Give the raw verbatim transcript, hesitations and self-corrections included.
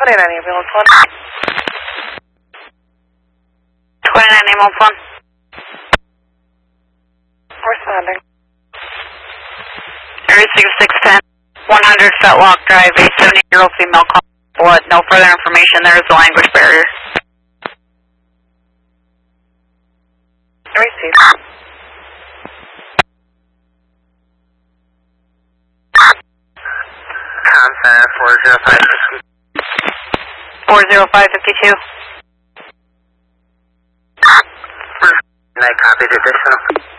twenty-nine ambulance one. twenty-nine ambulance one. Responding. Area six six ten, one hundred Fetlock Drive, a seventy-year-old female call blood. No further information. There is a language barrier. Receive. Contact four zero five fifty. four zero five fifty-two. I copied additional.